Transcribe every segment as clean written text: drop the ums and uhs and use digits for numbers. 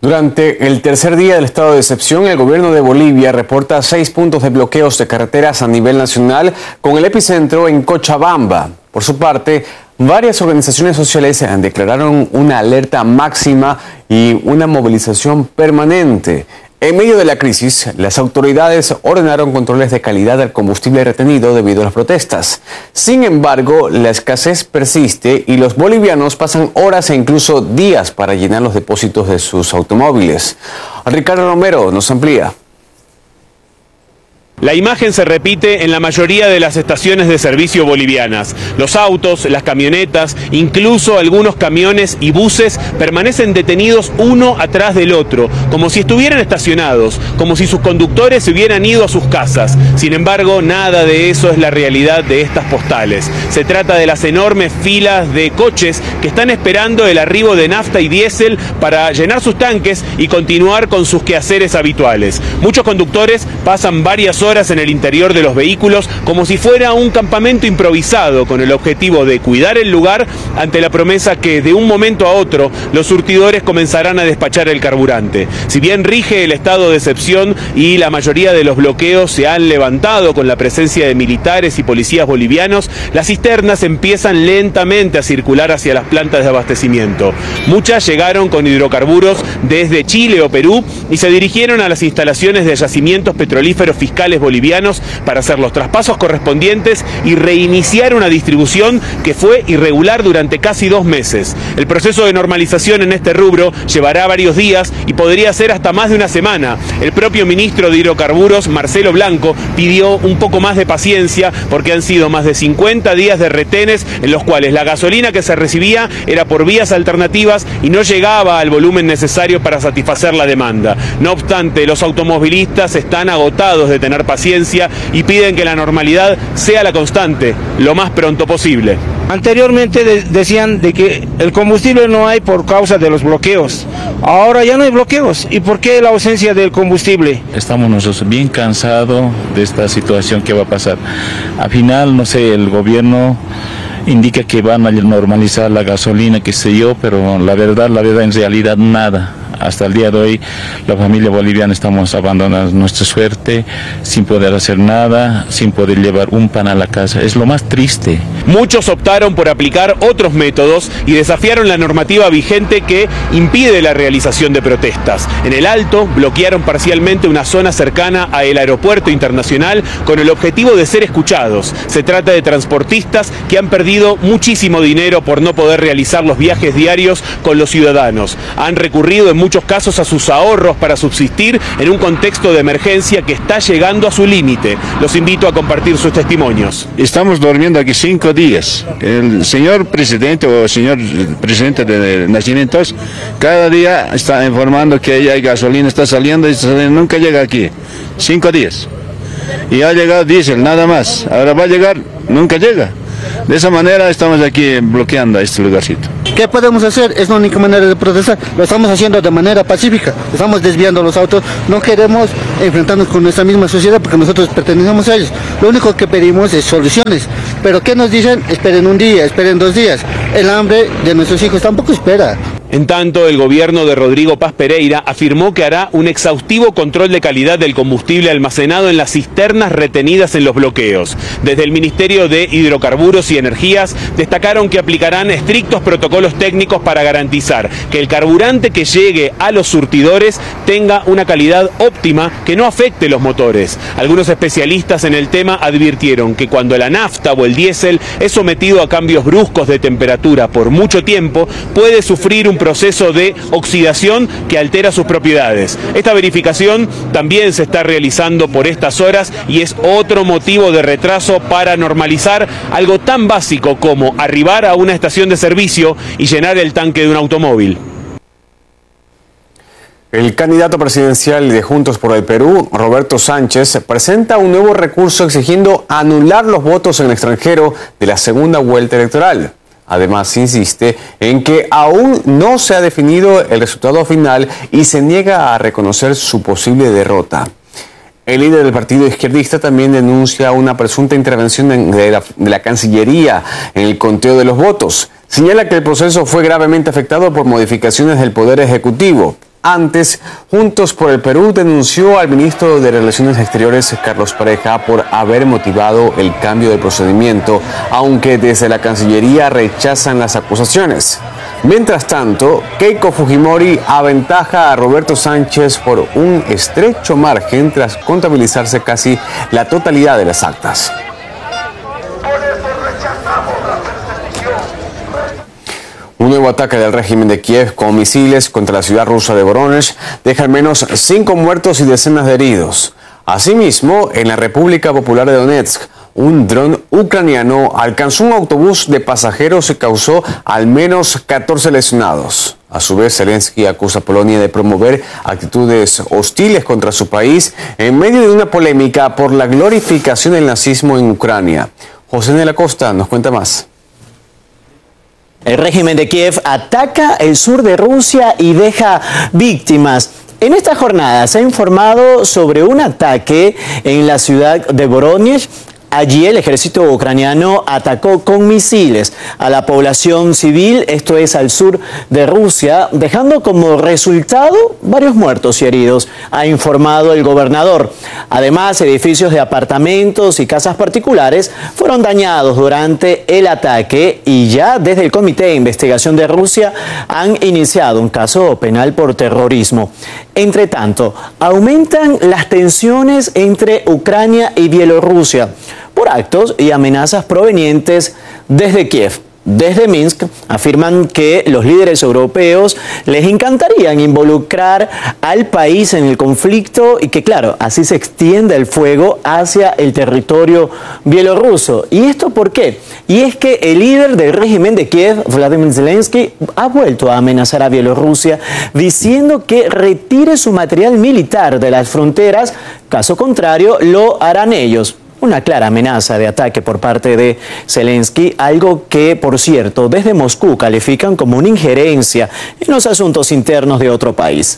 Durante el tercer día del estado de excepción, el gobierno de Bolivia reporta 6 puntos de bloqueos de carreteras a nivel nacional, con el epicentro en Cochabamba. Por su parte, varias organizaciones sociales declararon una alerta máxima y una movilización permanente. En medio de la crisis, las autoridades ordenaron controles de calidad del combustible retenido debido a las protestas. Sin embargo, la escasez persiste y los bolivianos pasan horas e incluso días para llenar los depósitos de sus automóviles. Ricardo Romero nos amplía. La imagen se repite en la mayoría de las estaciones de servicio bolivianas. Los autos, las camionetas, incluso algunos camiones y buses permanecen detenidos uno atrás del otro, como si estuvieran estacionados, como si sus conductores se hubieran ido a sus casas. Sin embargo, nada de eso es la realidad de estas postales. Se trata de las enormes filas de coches que están esperando el arribo de nafta y diésel para llenar sus tanques y continuar con sus quehaceres habituales. Muchos conductores pasan varias horas en el interior de los vehículos como si fuera un campamento improvisado, con el objetivo de cuidar el lugar ante la promesa que de un momento a otro los surtidores comenzarán a despachar el carburante. Si bien rige el estado de excepción y la mayoría de los bloqueos se han levantado con la presencia de militares y policías bolivianos, las cisternas empiezan lentamente a circular hacia las plantas de abastecimiento. Muchas llegaron con hidrocarburos desde Chile o Perú y se dirigieron a las instalaciones de yacimientos petrolíferos fiscales bolivianos para hacer los traspasos correspondientes y reiniciar una distribución que fue irregular durante casi 2 meses. El proceso de normalización en este rubro llevará varios días y podría ser hasta más de una semana. El propio ministro de Hidrocarburos, Marcelo Blanco, pidió un poco más de paciencia porque han sido más de 50 días de retenes en los cuales la gasolina que se recibía era por vías alternativas y no llegaba al volumen necesario para satisfacer la demanda. No obstante, los automovilistas están agotados de tener paciencia y piden que la normalidad sea la constante lo más pronto posible. Anteriormente decían de que el combustible no hay por causa de los bloqueos. Ahora ya no hay bloqueos. ¿Y por qué la ausencia del combustible? Estamos nosotros bien cansados de esta situación que va a pasar. Al final, no sé, el gobierno indica que van a normalizar la gasolina, qué sé yo, pero la verdad en realidad nada. Hasta el día de hoy, la familia boliviana estamos abandonando nuestra suerte, sin poder hacer nada, sin poder llevar un pan a la casa. Es lo más triste. Muchos optaron por aplicar otros métodos y desafiaron la normativa vigente que impide la realización de protestas. En el Alto, bloquearon parcialmente una zona cercana al aeropuerto internacional con el objetivo de ser escuchados. Se trata de transportistas que han perdido muchísimo dinero por no poder realizar los viajes diarios con los ciudadanos. Han recurrido en muchos casos a sus ahorros para subsistir en un contexto de emergencia que está llegando a su límite. Los invito a compartir sus testimonios. Estamos durmiendo aquí 5 días. El señor presidente o señor presidente de nacimientos cada día está informando que ya hay gasolina, está saliendo y nunca llega aquí. 5 días. Y ha llegado diésel, nada más. Ahora va a llegar, nunca llega. De esa manera estamos aquí bloqueando este lugarcito. ¿Qué podemos hacer? Es la única manera de protestar. Lo estamos haciendo de manera pacífica. Estamos desviando los autos. No queremos enfrentarnos con nuestra misma sociedad porque nosotros pertenecemos a ellos. Lo único que pedimos es soluciones. Pero ¿qué nos dicen? Esperen un día, esperen 2 días. El hambre de nuestros hijos tampoco espera. En tanto, el gobierno de Rodrigo Paz Pereira afirmó que hará un exhaustivo control de calidad del combustible almacenado en las cisternas retenidas en los bloqueos. Desde el Ministerio de Hidrocarburos y Energías destacaron que aplicarán estrictos protocolos técnicos para garantizar que el carburante que llegue a los surtidores tenga una calidad óptima que no afecte los motores. Algunos especialistas en el tema advirtieron que cuando la nafta o el diésel es sometido a cambios bruscos de temperatura por mucho tiempo, puede sufrir un proceso de oxidación que altera sus propiedades. Esta verificación también se está realizando por estas horas y es otro motivo de retraso para normalizar algo tan básico como arribar a una estación de servicio y llenar el tanque de un automóvil. El candidato presidencial de Juntos por el Perú, Roberto Sánchez, presenta un nuevo recurso exigiendo anular los votos en el extranjero de la segunda vuelta electoral. Además, insiste en que aún no se ha definido el resultado final y se niega a reconocer su posible derrota. El líder del partido izquierdista también denuncia una presunta intervención de la Cancillería en el conteo de los votos. Señala que el proceso fue gravemente afectado por modificaciones del Poder Ejecutivo. Antes, Juntos por el Perú denunció al ministro de Relaciones Exteriores, Carlos Pareja, por haber motivado el cambio de procedimiento, aunque desde la Cancillería rechazan las acusaciones. Mientras tanto, Keiko Fujimori aventaja a Roberto Sánchez por un estrecho margen tras contabilizarse casi la totalidad de las actas. Un nuevo ataque del régimen de Kiev con misiles contra la ciudad rusa de Voronezh deja al menos 5 muertos y decenas de heridos. Asimismo, en la República Popular de Donetsk, un dron ucraniano alcanzó un autobús de pasajeros y causó al menos 14 lesionados. A su vez, Zelensky acusa a Polonia de promover actitudes hostiles contra su país en medio de una polémica por la glorificación del nazismo en Ucrania. José de la Costa nos cuenta más. El régimen de Kiev ataca el sur de Rusia y deja víctimas. En esta jornada se ha informado sobre un ataque en la ciudad de Voronezh. Allí el ejército ucraniano atacó con misiles a la población civil, esto es al sur de Rusia, dejando como resultado varios muertos y heridos, ha informado el gobernador. Además, edificios de apartamentos y casas particulares fueron dañados durante el ataque y ya desde el Comité de Investigación de Rusia han iniciado un caso penal por terrorismo. Entre tanto, aumentan las tensiones entre Ucrania y Bielorrusia por actos y amenazas provenientes desde Kiev. Desde Minsk afirman que los líderes europeos les encantarían involucrar al país en el conflicto y que, claro, así se extiende el fuego hacia el territorio bielorruso. ¿Y esto por qué? Y es que el líder del régimen de Kiev, Vladimir Zelensky, ha vuelto a amenazar a Bielorrusia diciendo que retire su material militar de las fronteras, caso contrario lo harán ellos. Una clara amenaza de ataque por parte de Zelensky, algo que, por cierto, desde Moscú califican como una injerencia en los asuntos internos de otro país.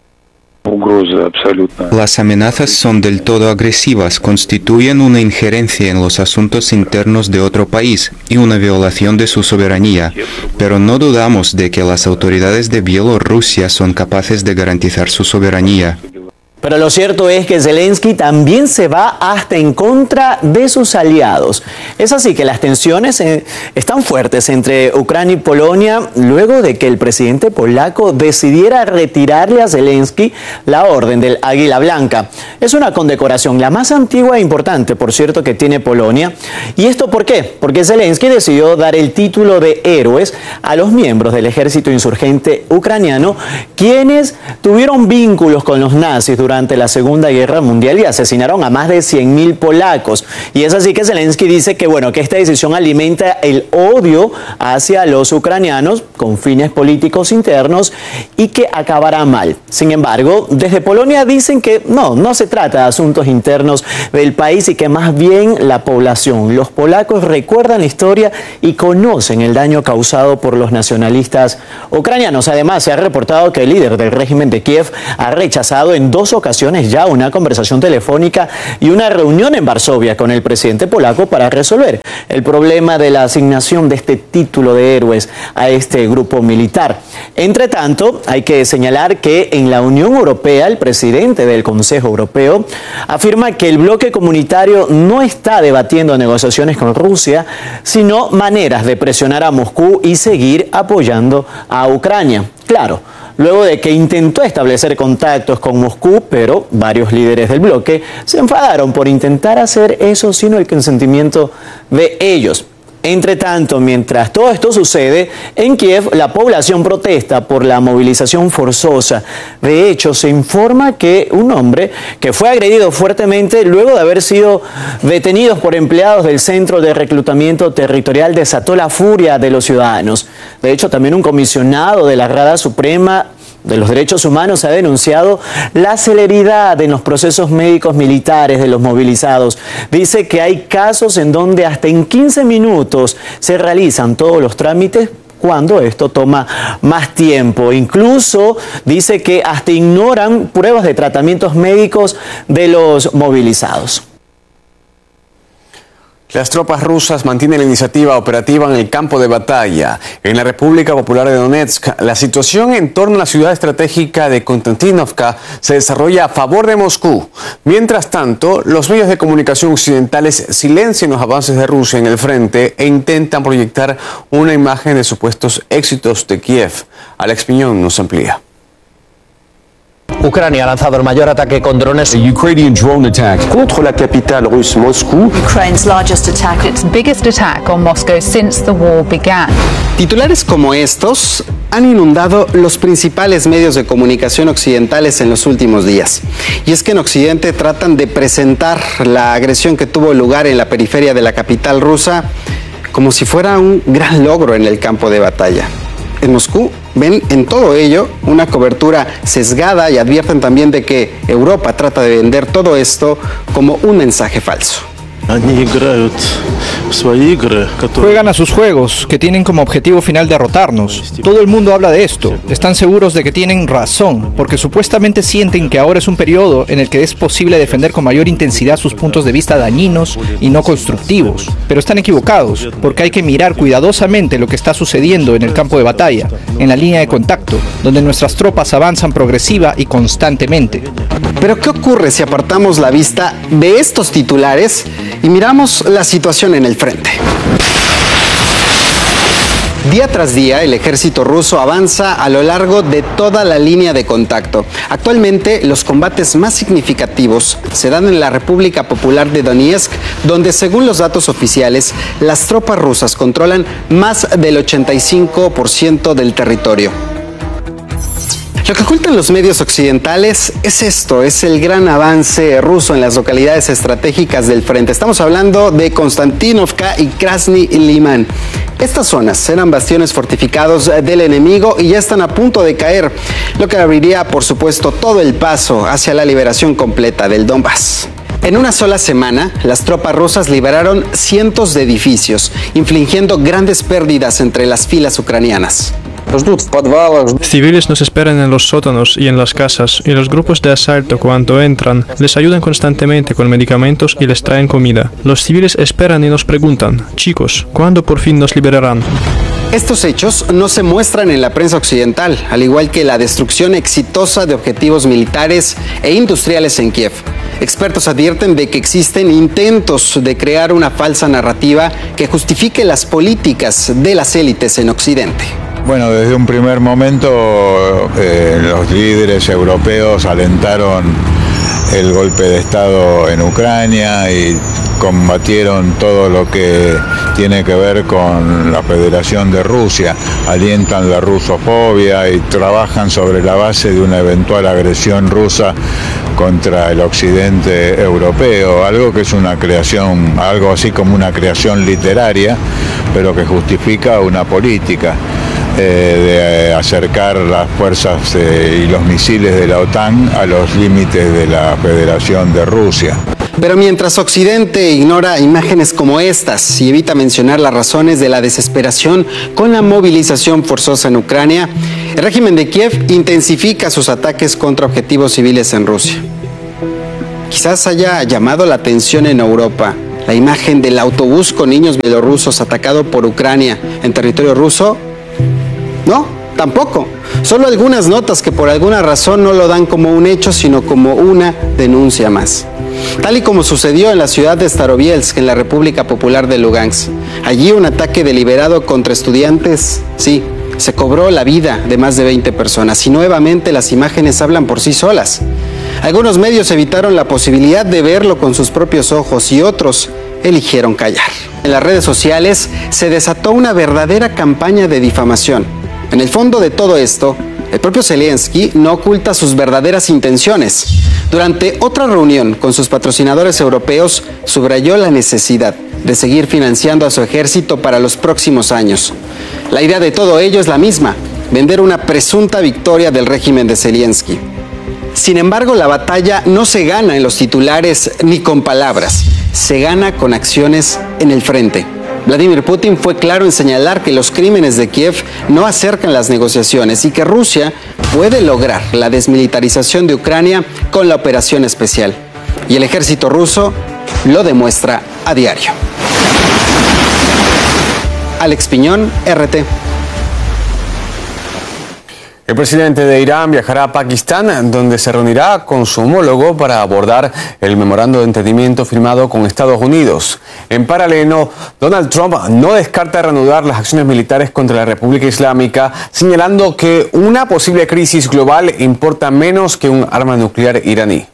Las amenazas son del todo agresivas, constituyen una injerencia en los asuntos internos de otro país y una violación de su soberanía, pero no dudamos de que las autoridades de Bielorrusia son capaces de garantizar su soberanía. Pero lo cierto es que Zelensky también se va hasta en contra de sus aliados. Es así que las tensiones están fuertes entre Ucrania y Polonia luego de que el presidente polaco decidiera retirarle a Zelensky la orden del Águila Blanca. Es una condecoración, la más antigua e importante, por cierto, que tiene Polonia. ¿Y esto por qué? Porque Zelensky decidió dar el título de héroes a los miembros del ejército insurgente ucraniano, quienes tuvieron vínculos con los nazis durante la Segunda Guerra Mundial y asesinaron a más de 100.000 polacos. Y es así que Zelensky dice que, bueno, que esta decisión alimenta el odio hacia los ucranianos con fines políticos internos y que acabará mal. Sin embargo, desde Polonia dicen que no se trata de asuntos internos del país y que más bien la población, los polacos recuerdan la historia y conocen el daño causado por los nacionalistas ucranianos. Además, se ha reportado que el líder del régimen de Kiev ha rechazado en 2 ocasiones ya una conversación telefónica y una reunión en Varsovia con el presidente polaco para resolver el problema de la asignación de este título de héroes a este grupo militar. Entre tanto, hay que señalar que en la Unión Europea, el presidente del Consejo Europeo afirma que el bloque comunitario no está debatiendo negociaciones con Rusia, sino maneras de presionar a Moscú y seguir apoyando a Ucrania. Claro, luego de que intentó establecer contactos con Moscú, pero varios líderes del bloque se enfadaron por intentar hacer eso sin el consentimiento de ellos. Entre tanto, mientras todo esto sucede, en Kiev la población protesta por la movilización forzosa. De hecho, se informa que un hombre que fue agredido fuertemente luego de haber sido detenido por empleados del Centro de Reclutamiento Territorial desató la furia de los ciudadanos. De hecho, también un comisionado de la Rada Suprema de los Derechos Humanos ha denunciado la celeridad en los procesos médicos militares de los movilizados. Dice que hay casos en donde hasta en 15 minutos se realizan todos los trámites cuando esto toma más tiempo. Incluso dice que hasta ignoran pruebas de tratamientos médicos de los movilizados. Las tropas rusas mantienen la iniciativa operativa en el campo de batalla. En la República Popular de Donetsk, la situación en torno a la ciudad estratégica de Konstantinovka se desarrolla a favor de Moscú. Mientras tanto, los medios de comunicación occidentales silencian los avances de Rusia en el frente e intentan proyectar una imagen de supuestos éxitos de Kiev. Alex Piñón nos amplía. Ucrania ha lanzado el mayor ataque con drones. A Ukrainian drone attack contre la capitale russe Moscou. Ukraine's largest attack, its biggest attack on Moscow since the war began. Titulares como estos han inundado los principales medios de comunicación occidentales en los últimos días. Y es que en Occidente tratan de presentar la agresión que tuvo lugar en la periferia de la capital rusa como si fuera un gran logro en el campo de batalla. En Moscú ven en todo ello una cobertura sesgada y advierten también de que Europa trata de vender todo esto como un mensaje falso. Juegan a sus juegos, que tienen como objetivo final derrotarnos. Todo el mundo habla de esto. Están seguros de que tienen razón, porque supuestamente sienten que ahora es un periodo en el que es posible defender con mayor intensidad sus puntos de vista dañinos y no constructivos. Pero están equivocados, porque hay que mirar cuidadosamente lo que está sucediendo en el campo de batalla, en la línea de contacto, donde nuestras tropas avanzan progresiva y constantemente. Pero ¿qué ocurre si apartamos la vista de estos titulares y miramos la situación en el frente? Día tras día, el ejército ruso avanza a lo largo de toda la línea de contacto. Actualmente, los combates más significativos se dan en la República Popular de Donetsk, donde, según los datos oficiales, las tropas rusas controlan más del 85% del territorio. Lo que ocultan los medios occidentales es esto, es el gran avance ruso en las localidades estratégicas del frente. Estamos hablando de Konstantinovka y Krasny Liman. Estas zonas eran bastiones fortificados del enemigo y ya están a punto de caer, lo que abriría, por supuesto, todo el paso hacia la liberación completa del Donbass. En una sola semana, las tropas rusas liberaron cientos de edificios, infligiendo grandes pérdidas entre las filas ucranianas. Civiles nos esperan en los sótanos y en las casas, y los grupos de asalto, cuando entran, les ayudan constantemente con medicamentos y les traen comida. Los civiles esperan y nos preguntan: chicos, ¿cuándo por fin nos liberarán? Estos hechos no se muestran en la prensa occidental, al igual que la destrucción exitosa de objetivos militares e industriales en Kiev. Expertos advierten de que existen intentos de crear una falsa narrativa que justifique las políticas de las élites en Occidente. Bueno, desde un primer momento los líderes europeos alentaron el golpe de Estado en Ucrania y combatieron todo lo que tiene que ver con la Federación de Rusia, alientan la rusofobia y trabajan sobre la base de una eventual agresión rusa contra el occidente europeo, algo que es una creación, algo así como una creación literaria, pero que justifica una política de acercar las fuerzas y los misiles de la OTAN a los límites de la Federación de Rusia. Pero mientras Occidente ignora imágenes como estas y evita mencionar las razones de la desesperación con la movilización forzosa en Ucrania, el régimen de Kiev intensifica sus ataques contra objetivos civiles en Rusia. Quizás haya llamado la atención en Europa la imagen del autobús con niños bielorrusos atacado por Ucrania en territorio ruso. No, tampoco. Solo algunas notas que por alguna razón no lo dan como un hecho, sino como una denuncia más. Tal y como sucedió en la ciudad de Starobielsk, en la República Popular de Lugansk. Allí un ataque deliberado contra estudiantes, sí, se cobró la vida de más de 20 personas y nuevamente las imágenes hablan por sí solas. Algunos medios evitaron la posibilidad de verlo con sus propios ojos y otros eligieron callar. En las redes sociales se desató una verdadera campaña de difamación. En el fondo de todo esto, el propio Zelensky no oculta sus verdaderas intenciones. Durante otra reunión con sus patrocinadores europeos, subrayó la necesidad de seguir financiando a su ejército para los próximos años. La idea de todo ello es la misma: vender una presunta victoria del régimen de Zelensky. Sin embargo, la batalla no se gana en los titulares ni con palabras, se gana con acciones en el frente. Vladimir Putin fue claro en señalar que los crímenes de Kiev no acercan las negociaciones y que Rusia puede lograr la desmilitarización de Ucrania con la operación especial. Y el ejército ruso lo demuestra a diario. Alex Piñón, RT. El presidente de Irán viajará a Pakistán, donde se reunirá con su homólogo para abordar el memorando de entendimiento firmado con Estados Unidos. En paralelo, Donald Trump no descarta reanudar las acciones militares contra la República Islámica, señalando que una posible crisis global importa menos que un arma nuclear iraní.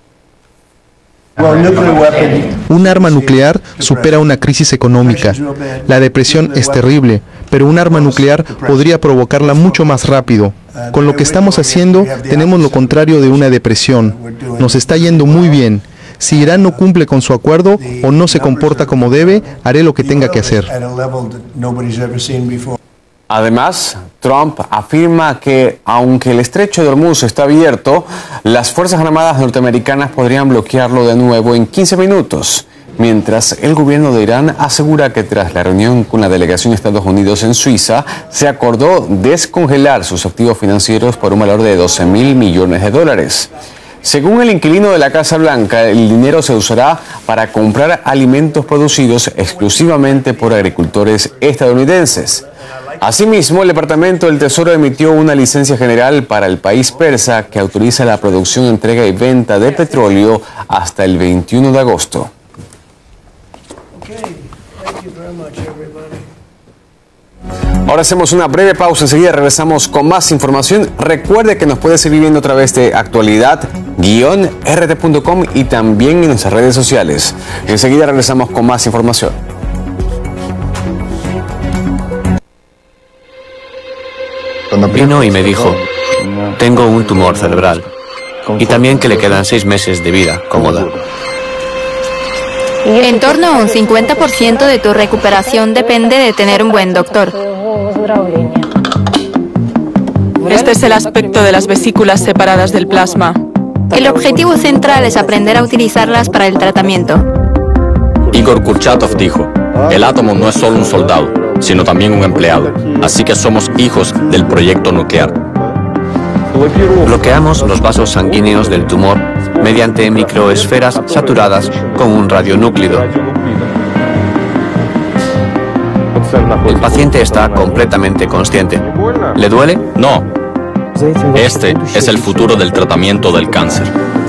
Un arma nuclear supera una crisis económica. La depresión es terrible, pero un arma nuclear podría provocarla mucho más rápido. Con lo que estamos haciendo, tenemos lo contrario de una depresión. Nos está yendo muy bien. Si Irán no cumple con su acuerdo o no se comporta como debe, haré lo que tenga que hacer. Además, Trump afirma que, aunque el estrecho de Hormuz está abierto, las Fuerzas Armadas norteamericanas podrían bloquearlo de nuevo en 15 minutos, mientras el gobierno de Irán asegura que tras la reunión con la delegación de Estados Unidos en Suiza, se acordó descongelar sus activos financieros por un valor de $12.000 millones. Según el inquilino de la Casa Blanca, el dinero se usará para comprar alimentos producidos exclusivamente por agricultores estadounidenses. Asimismo, el Departamento del Tesoro emitió una licencia general para el país persa que autoriza la producción, entrega y venta de petróleo hasta el 21 de agosto. Ahora hacemos una breve pausa, enseguida regresamos con más información. Recuerde que nos puede seguir viendo a través de actualidad-rt.com y también en nuestras redes sociales. Enseguida regresamos con más información. Vino y me dijo, tengo un tumor cerebral y también que le quedan 6 meses de vida cómoda. En torno a un 50% de tu recuperación depende de tener un buen doctor. Este es el aspecto de las vesículas separadas del plasma. El objetivo central es aprender a utilizarlas para el tratamiento. Igor Kurchatov dijo, el átomo no es solo un soldado, sino también un empleado. Así que somos hijos del proyecto nuclear. Bloqueamos los vasos sanguíneos del tumor mediante microesferas saturadas con un radionúclido. El paciente está completamente consciente. ¿Le duele? No. Este es el futuro del tratamiento del cáncer.